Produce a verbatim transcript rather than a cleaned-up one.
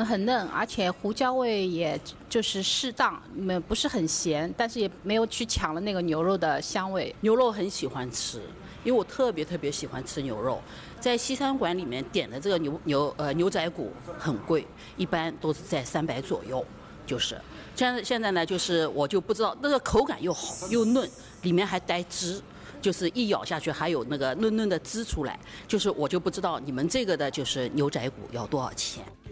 很嫩，而且胡椒味也就是适当，没不是很咸，但是也没有去抢了那个牛肉的香味。 牛肉很喜欢吃，因为我特别特别喜欢吃牛肉。在西餐馆里面点的这个牛牛呃牛仔骨很贵，一般都是在三百左右。就是现在现在呢，就是我就不知道那个口感又好又嫩，里面还带汁。就是一咬下去还有那个嫩嫩的汁出来，就是我就不知道你们这个的就是牛仔骨要多少钱。